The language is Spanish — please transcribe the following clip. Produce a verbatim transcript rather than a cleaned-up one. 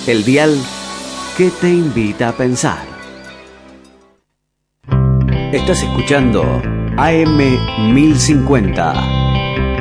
El dial que te invita a pensar. Estás escuchando A M mil cincuenta,